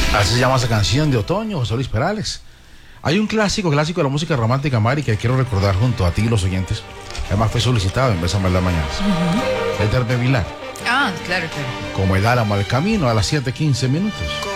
Así se llama esa canción de otoño, José Luis Perales. Hay un clásico de la música romántica, Mari, que quiero recordar junto a ti y los oyentes. Además fue solicitado en Bésame en la Mañana. Es de Hervé Vilar. Ah, claro, claro. Como el álamo al camino a las 7:15.